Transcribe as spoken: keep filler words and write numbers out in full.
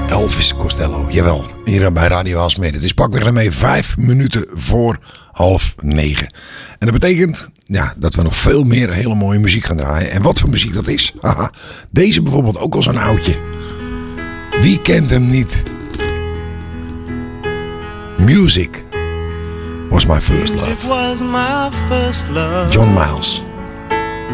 Elvis Costello, jawel, hier bij Radio Aalsmeer. Het is pakweg ermee vijf minuten voor half negen. En dat betekent ja, dat we nog veel meer hele mooie muziek gaan draaien. En wat voor muziek dat is? Haha, deze bijvoorbeeld ook al zo'n oudje. Wie kent hem niet? Music was my first love. John Miles.